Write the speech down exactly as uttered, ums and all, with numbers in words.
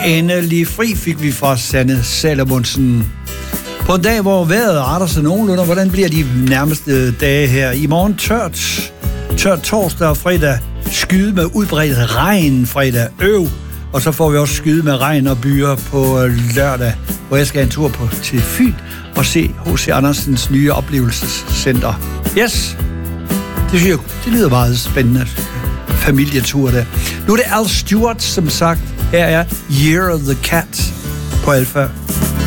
Endelig fri fik vi fra Sanne Salomonsen. På en dag, hvor vejret retter sig nogenlunde, hvordan bliver de nærmeste dage her? I morgen tørt, tørt torsdag og fredag, skyde med udbredt regn fredag, øv. Og så får vi også skyde med regn og byer på lørdag, hvor jeg skal en tur på til Fyn og se H C Andersens nye oplevelsescenter. Yes, det synes jeg, det lyder meget spændende. Familietur der. Nu er det Al Stewart, som sagt. Her er Year of the Cat på Alpha.